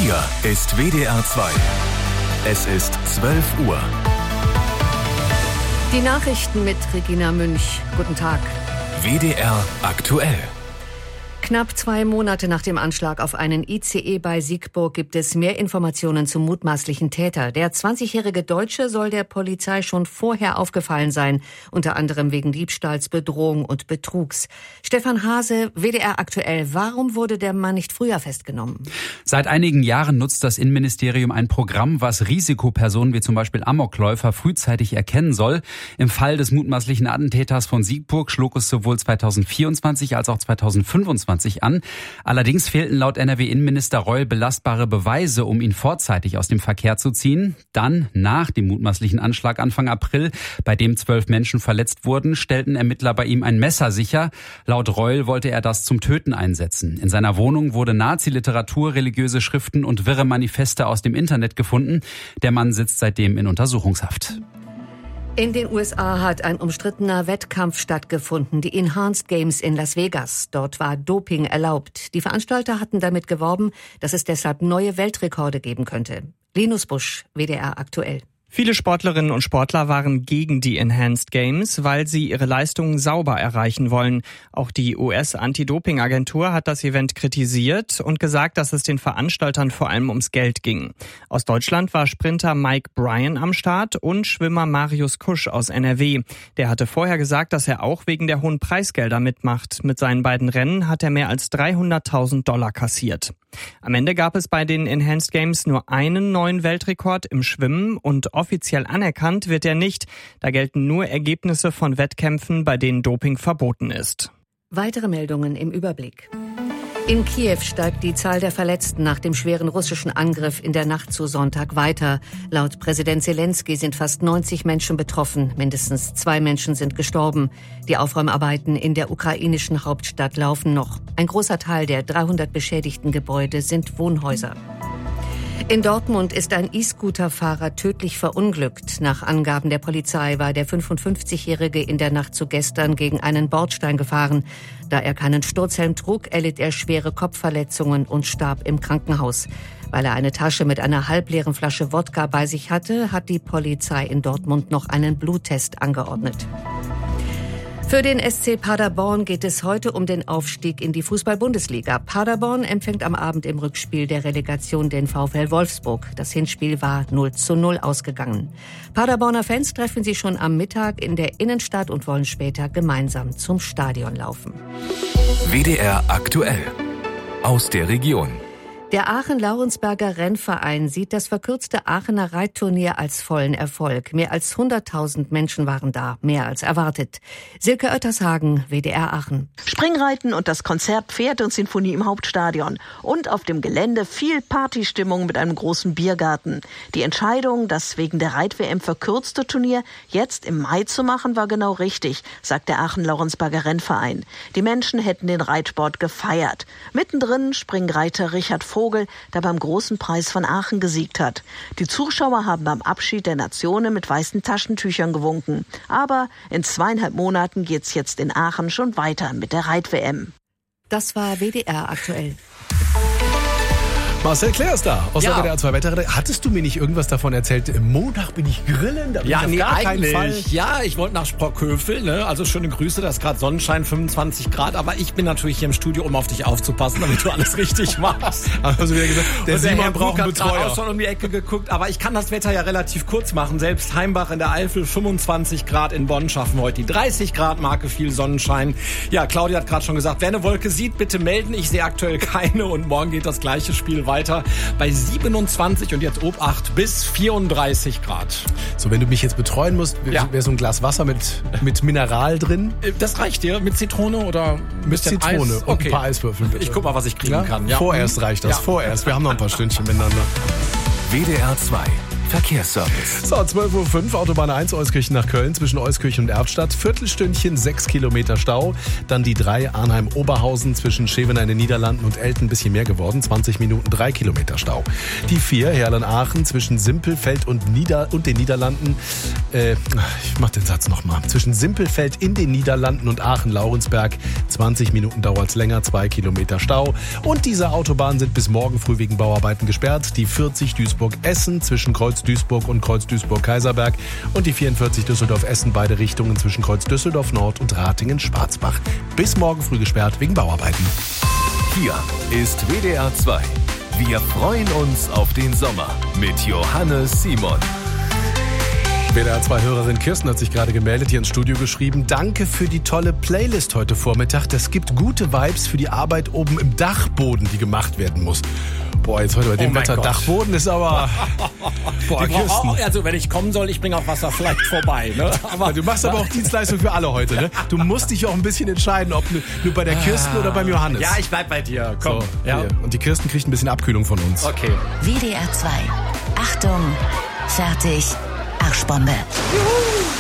Hier ist WDR 2. Es ist 12 Uhr. Die Nachrichten mit Regina Münch. Guten Tag. WDR aktuell. Knapp 2 Monate nach dem Anschlag auf einen ICE bei Siegburg gibt es mehr Informationen zum mutmaßlichen Täter. Der 20-jährige Deutsche soll der Polizei schon vorher aufgefallen sein, unter anderem wegen Diebstahls, Bedrohung und Betrugs. Stefan Hase, WDR aktuell. Warum wurde der Mann nicht früher festgenommen? Seit einigen Jahren nutzt das Innenministerium ein Programm, was Risikopersonen wie zum Beispiel Amokläufer frühzeitig erkennen soll. Im Fall des mutmaßlichen Attentäters von Siegburg schlug es sowohl 2024 als auch 2025 an. Allerdings fehlten laut NRW-Innenminister Reul belastbare Beweise, um ihn vorzeitig aus dem Verkehr zu ziehen. Dann, nach dem mutmaßlichen Anschlag Anfang April, bei dem 12 Menschen verletzt wurden, stellten Ermittler bei ihm ein Messer sicher. Laut Reul wollte er das zum Töten einsetzen. In seiner Wohnung wurde Nazi-Literatur, religiöse Schriften und wirre Manifeste aus dem Internet gefunden. Der Mann sitzt seitdem in Untersuchungshaft. In den USA hat ein umstrittener Wettkampf stattgefunden, die Enhanced Games in Las Vegas. Dort war Doping erlaubt. Die Veranstalter hatten damit geworben, dass es deshalb neue Weltrekorde geben könnte. Linus Busch, WDR aktuell. Viele Sportlerinnen und Sportler waren gegen die Enhanced Games, weil sie ihre Leistungen sauber erreichen wollen. Auch die US-Anti-Doping-Agentur hat das Event kritisiert und gesagt, dass es den Veranstaltern vor allem ums Geld ging. Aus Deutschland war Sprinter Mike Bryan am Start und Schwimmer Marius Kusch aus NRW. Der hatte vorher gesagt, dass er auch wegen der hohen Preisgelder mitmacht. Mit seinen beiden Rennen hat er mehr als $300.000 kassiert. Am Ende gab es bei den Enhanced Games nur einen neuen Weltrekord im Schwimmen und offiziell anerkannt wird er nicht. Da gelten nur Ergebnisse von Wettkämpfen, bei denen Doping verboten ist. Weitere Meldungen im Überblick. In Kiew steigt die Zahl der Verletzten nach dem schweren russischen Angriff in der Nacht zu Sonntag weiter. Laut Präsident Zelensky sind fast 90 Menschen betroffen. Mindestens 2 Menschen sind gestorben. Die Aufräumarbeiten in der ukrainischen Hauptstadt laufen noch. Ein großer Teil der 300 beschädigten Gebäude sind Wohnhäuser. In Dortmund ist ein E-Scooter-Fahrer tödlich verunglückt. Nach Angaben der Polizei war der 55-Jährige in der Nacht zu gestern gegen einen Bordstein gefahren. Da er keinen Sturzhelm trug, erlitt er schwere Kopfverletzungen und starb im Krankenhaus. Weil er eine Tasche mit einer halbleeren Flasche Wodka bei sich hatte, hat die Polizei in Dortmund noch einen Bluttest angeordnet. Für den SC Paderborn geht es heute um den Aufstieg in die Fußball-Bundesliga. Paderborn empfängt am Abend im Rückspiel der Relegation den VfL Wolfsburg. Das Hinspiel war 0:0 ausgegangen. Paderborner Fans treffen sich schon am Mittag in der Innenstadt und wollen später gemeinsam zum Stadion laufen. WDR aktuell. Aus der Region. Der Aachen-Laurensberger Rennverein sieht das verkürzte Aachener Reitturnier als vollen Erfolg. Mehr als 100.000 Menschen waren da, mehr als erwartet. Silke Oettershagen, WDR Aachen. Springreiten und das Konzert Pferd und Sinfonie im Hauptstadion. Und auf dem Gelände viel Partystimmung mit einem großen Biergarten. Die Entscheidung, das wegen der Reit-WM verkürzte Turnier jetzt im Mai zu machen, war genau richtig, sagt der Aachen-Laurensberger Rennverein. Die Menschen hätten den Reitsport gefeiert. Mittendrin Springreiter Richard Vogel, der beim Großen Preis von Aachen gesiegt hat. Die Zuschauer haben beim Abschied der Nationen mit weißen Taschentüchern gewunken. Aber in 2,5 Monaten geht's jetzt in Aachen schon weiter mit der Reit-WM. Das war WDR aktuell. Marcel Claire ist da aus der WDR 2 Wetterrede. Hattest du mir nicht irgendwas davon erzählt? Montag bin ich grillen, da bin ich auf gar keinen Fall. Ja, ich wollte nach Sprockhövel, ne? Also schöne Grüße, da ist gerade Sonnenschein, 25 Grad, aber ich bin natürlich hier im Studio, um auf dich aufzupassen, damit du alles richtig machst. Also wieder gesagt, der Simon braucht einen Betreuer. Ich habe schon um die Ecke geguckt, aber ich kann das Wetter ja relativ kurz machen. Selbst Heimbach in der Eifel, 25 Grad, in Bonn schaffen wir heute die 30 Grad Marke, viel Sonnenschein. Ja, Claudia hat gerade schon gesagt, wer eine Wolke sieht, bitte melden. Ich sehe aktuell keine und morgen geht das gleiche Spiel weiter bei 27 und jetzt Obacht bis 34 Grad. So, wenn du mich jetzt betreuen musst, wäre so ein Glas Wasser mit Mineral drin? Das reicht dir? Mit Zitrone oder mit Zitrone Eis? und ein paar Eiswürfel, bitte. Ich guck mal, was ich kriegen kann. Ja. Vorerst reicht das, vorerst. Wir haben noch ein paar Stündchen miteinander. WDR 2. Verkehrsservice. So, 12.05 Uhr, Autobahn 1, Euskirchen nach Köln, zwischen Euskirchen und Erftstadt. Viertelstündchen, 6 Kilometer Stau. Dann die 3, Arnheim-Oberhausen, zwischen Schevener in den Niederlanden und Elten, ein bisschen mehr geworden, 20 Minuten, 3 Kilometer Stau. Die 4, Herlen-Aachen, zwischen Simpelfeld und den Niederlanden. Ich mach den Satz nochmal. Zwischen Simpelfeld in den Niederlanden und Aachen-Laurensberg, 20 Minuten dauert's länger, 2 Kilometer Stau. Und diese Autobahnen sind bis morgen früh wegen Bauarbeiten gesperrt. Die 40 Duisburg-Essen zwischen Kreuz-Duisburg und Kreuz-Duisburg-Kaiserberg und die 44 Düsseldorf-Essen, beide Richtungen zwischen Kreuz-Düsseldorf-Nord und Ratingen-Schwarzbach. Bis morgen früh gesperrt wegen Bauarbeiten. Hier ist WDR 2. Wir freuen uns auf den Sommer mit Johannes Simon. WDR 2-Hörerin Kirsten hat sich gerade gemeldet, hier ins Studio geschrieben. Danke für die tolle Playlist heute Vormittag. Das gibt gute Vibes für die Arbeit oben im Dachboden, die gemacht werden muss. Boah, jetzt heute bei dem Wetter, Dachboden ist aber... Boah, Kirsten. Also wenn ich kommen soll, ich bringe auch Wasser vielleicht vorbei. Ne? Aber du machst aber auch Dienstleistung für alle heute. Ne? Du musst dich auch ein bisschen entscheiden, ob nur bei der Kirsten oder beim Johannes. Ja, ich bleib bei dir. Komm. So, ja. Und die Kirsten kriegt ein bisschen Abkühlung von uns. Okay. WDR 2. Achtung, fertig, Arschbombe. Juhu.